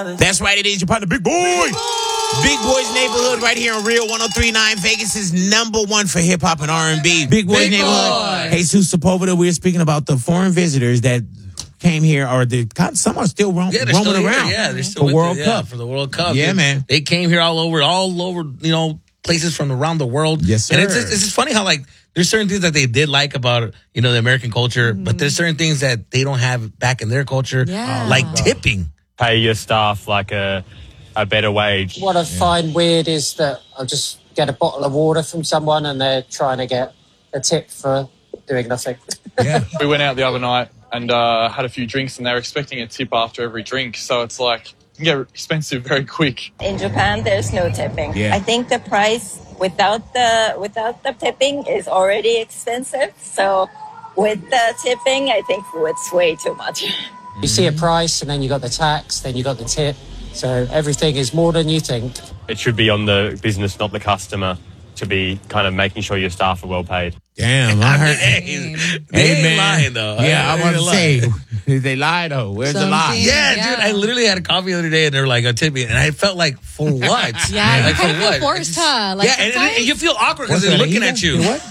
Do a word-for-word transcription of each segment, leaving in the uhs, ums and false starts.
That's right, it is your partner, Big Boy. Big Boy's Neighborhood right here on Real one oh three point nine, Vegas' number one for hip-hop and R and B. Big Boy's Big Neighborhood. Boy. Jesus Sepulveda, we were speaking about the foreign visitors that came here, or the some are still roam, Yeah, they're roaming still around. Here. Yeah, they're still for World it, Cup. Yeah, for the World Cup. Yeah, they, man. They came here all over, all over, you know, places from around the world. Yes, sir. And it's just, it's just funny how, like, there's certain things that they did like about, you know, the American culture, mm-hmm. but there's certain things that they don't have back in their culture, yeah. like oh, tipping. Pay your staff like a a better wage. What I find weird is that I'll just get a bottle of water from someone and they're trying to get a tip for doing nothing. Yeah. We went out the other night and uh, had a few drinks and they were expecting a tip after every drink. So it's like, it can get expensive very quick. In Japan, there's no tipping. Yeah. I think the price without the without the tipping is already expensive. So with the tipping, I think it's way too much. You see a price and then you got the tax, then you got the tip. So everything is more than you think. It should be on the business, not the customer, to be kind of making sure your staff are well paid. Damn, I heard. Hey, they Hey, ain't man. lying, though. Yeah, I, I want to ain't say, lying. they lie, though. Where's the Something. lie? Yeah, Yeah. dude, I literally had a coffee the other day and they were like, a tip me. And I felt like, for what? Yeah, like, you kind of for what? feel forced, huh? Like, yeah, and, and, and you feel awkward because What's they're that, looking a at you. What?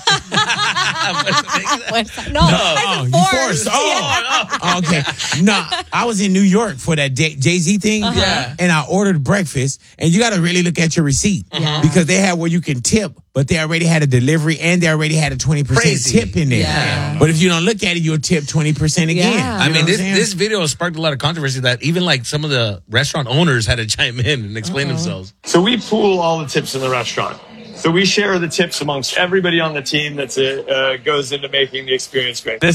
no, Oh, you forced. forced. Oh, oh, okay. No, I was in New York for that Jay Z thing. Uh-huh. Yeah. And I ordered breakfast, and you got to really look at your receipt Yeah. because they had where you can tip, but they already had a delivery and they already had a twenty percent Crazy. tip in there. Yeah. But if you don't look at it, you'll tip twenty percent again. Yeah. You I know mean, what this I'm saying? this video sparked a lot of controversy that even like some of the restaurant owners had to chime in and explain Uh-oh. themselves. So we pool all the tips in the restaurant. So we share the tips amongst everybody on the team that uh, goes into making the experience great.